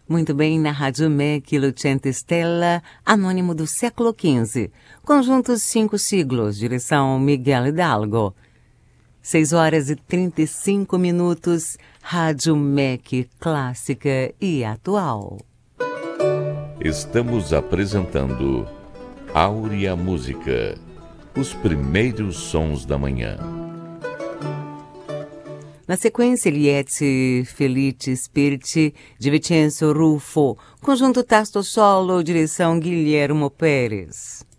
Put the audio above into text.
Muito bem, na Rádio MEC, Lucente Stella, Anônimo do século XV. Conjuntos 5 siglos, direção Miguel Hidalgo. 6h35, Rádio MEC, clássica e atual. Estamos apresentando Áurea Música, os primeiros sons da manhã. Na sequência, Liette Felice Spiriti, de Vincenzo Ruffo, conjunto Tasto Solo, direção Guilhermo Pérez.